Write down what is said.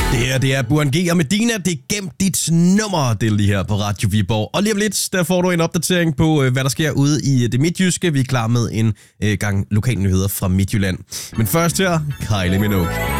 Det er Burhan G og Medina. Det er Gem dit nummer, det er lige her på Radio Viborg. Og lige om lidt, der får du en opdatering på, hvad der sker ude i det midtjyske. Vi er klar med en gang lokalnyheder fra Midtjylland. Men først her, Kylie Minogue.